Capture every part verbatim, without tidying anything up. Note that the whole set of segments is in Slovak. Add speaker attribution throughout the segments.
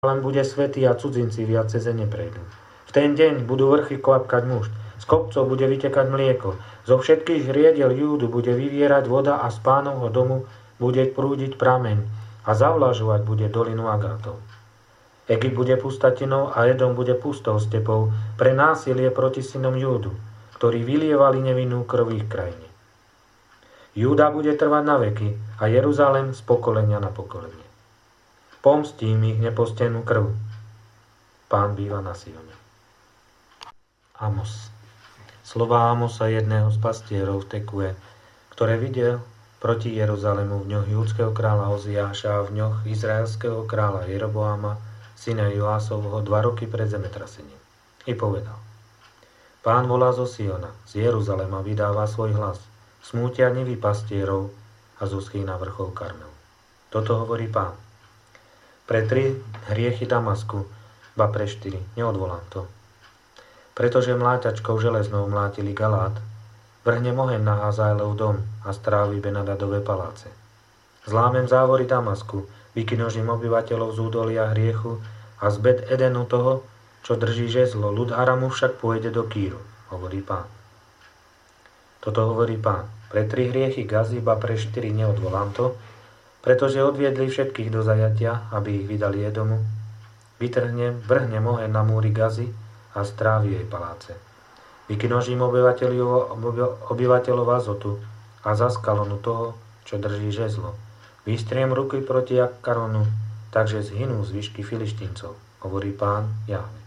Speaker 1: len bude svätý a cudzinci viac ceze neprejdú. V ten deň budú vrchy kvapkať mušt, z kopcov bude vytekať mlieko, zo všetkých hriediel Júdu bude vyvierať voda a z Pánovho domu bude prúdiť prameň a zavlažovať bude dolinu Agátov. Egypt bude pustatinou a Edom bude pustou stepou pre násilie proti synom Júdu, ktorí vylievali nevinnú krv ich krajine. Júda bude trvať na veky a Jeruzalém z pokolenia na pokolenie. Pomstím ich nepostenú krv. Pán býva na Sione. Amos. Slová Amosa, jedného z pastierov v Tekue, ktoré videl proti Jeruzalému v dňoch júdskeho kráľa Oziáša a v dňoch izraelského kráľa Jeroboama, syna Joásovho, dva roky pred zemetrasením. I povedal: Pán volá zo Siona, z Jeruzalema vydáva svoj hlas, smútia nivy pastierov a zuschý na vrchol Karmel. Toto hovorí Pán. Pre tri hriechy Damasku, ba pre štyri, neodvolám to. Pretože mláťačkou železnou mlátili Galát, vrhnem oheň na Hazajlov dom a strávi Benadadové paláce. Zlámem závory Damasku, vykinožím obyvateľov z údolia hriechu a z Bet Edenu toho, čo drží žezlo, ľud Aramu však pôjde do Kýru, hovorí Pán. Toto hovorí Pán. Pre tri hriechy Gazy, ba pre štyri, neodvolám to, pretože odviedli všetkých do zajatia, aby ich vydali Edomu. Vytrhnem, vrhnem oheň na múry Gazy a strávi jej paláce. Vykinožím obyvateľov Azotu a za skalonu toho, čo drží žezlo. Vystriem ruky proti Akaronu, takže zhynú zvyšky Filištíncov, hovorí Pán Jahve.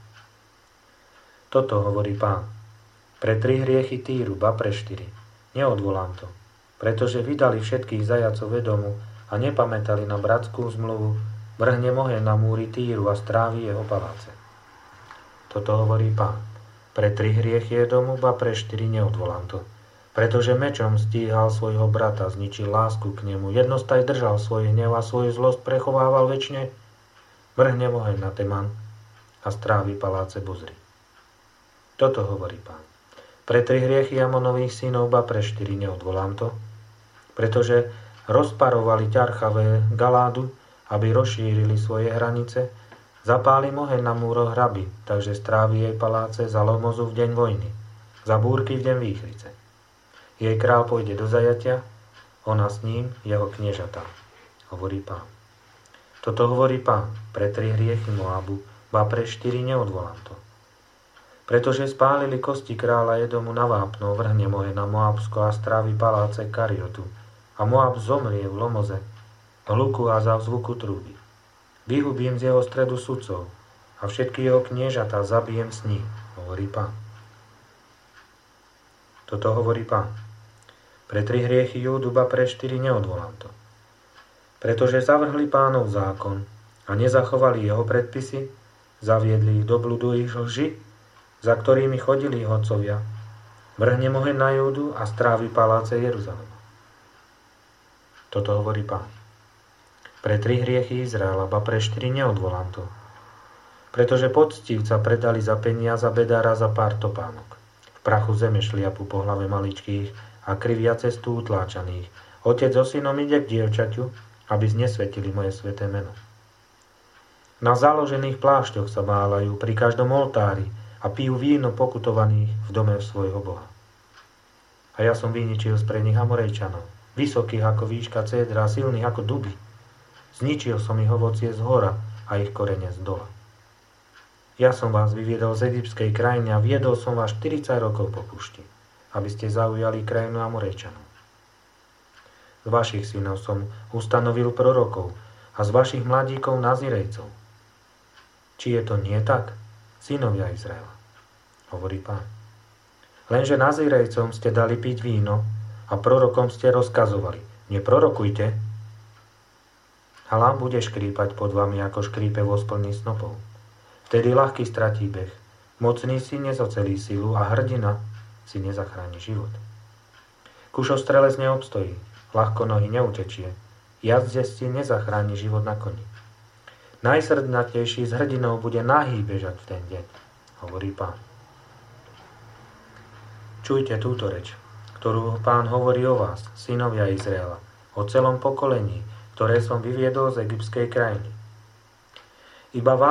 Speaker 1: Toto hovorí Pán. Pre tri hriechy Týru, ba pre štyri, neodvolám to, pretože vydali všetkých zajacov Edomu a nepamätali na bratskú zmluvu, vrhnem oheň na múry Týru a strávi jeho paláce. Toto hovorí Pán. Pre tri hriechy Edomu, ba pre štyri, neodvolám to, pretože mečom stíhal svojho brata, zničil lásku k nemu, jednostaj držal svoj hnev a svoju zlosť prechovával večne, vrhnem oheň na Teman a strávi paláce Bozry. Toto hovorí Pán. Pre tri hriechy Amonových synov, ba pre štyri, neodvolám to, pretože rozparovali ťarchavé Galádu, aby rozšírili svoje hranice, zapálim oheň na múroch Raby, takže strávi jej paláce za Lomozu v deň vojny, za búrky v deň výchrice. Jej král pôjde do zajatia, ona s ním, jeho kniežatá, hovorí Pán. Toto hovorí Pán, pre tri hriechy Moabu, ba pre štyri, neodvolám to. Pretože spálili kosti kráľa Edomu na vápno, vrhnem oheň na Moabsko a strávi paláce Kariotu, a Moab zomrie v Lomoze, hluku a za zvuku trúby. Vyhubím z jeho stredu sudcov a všetky jeho kniežatá zabijem s ním, hovorí Pán. Toto hovorí Pán. Pre tri hriechy Júdu, ba pre štyri, neodvolám to. Pretože zavrhli Pánov zákon a nezachovali jeho predpisy, zaviedli ich do bludu ich lži, za ktorými chodili ich otcovia, vrhnem oheň na Júdu a strávi paláce Jeruzalema. Toto hovorí Pán. Pre tri hriechy Izraela, ba pre štyri, neodvolám to. Pretože poctivca predali za peniaza, bedára za pár topánok. V prachu zeme šliapu po hlave maličkých a krivia cestu utláčaných. Otec so synom ide k dievčaťu, aby znesvetili moje sväté meno. Na založených plášťoch sa málajú pri každom oltári a pijú víno pokutovaných v dome svojho Boha. A ja som vyničil z pre nich Amorejčanov, vysokých ako výška cédra a silných ako duby. Zničil som ich ovocie z hora a ich korene z dola. Ja som vás vyviedol z egyptskej krajiny a viedol som vás štyridsať rokov po púšti, aby ste zaujali krajinu Amorejčanov. Z vašich synov som ustanovil prorokov a z vašich mladíkov nazirejcov. Či je to nie tak, synovia Izraela, hovorí Pán. Lenže nazirejcom ste dali piť víno a prorokom ste rozkazovali: neprorokujte. Halám bude škrípať pod vami, ako škrípe voz plný snopov. Vtedy ľahký stratí beh, mocný si nezocelí silu a hrdina si nezachráni život. Kušostrelec neobstojí, ľahko nohy neutečie, jazdec si nezachráni život na koni. Najsrdnatejší z hrdinov bude nahý bežať v ten deň, hovorí Pán. Čujte túto reč, ktorú Pán hovorí o vás, synovia Izraela, o celom pokolení, ktoré som vyviedol z egyptskej krajiny. Iba vás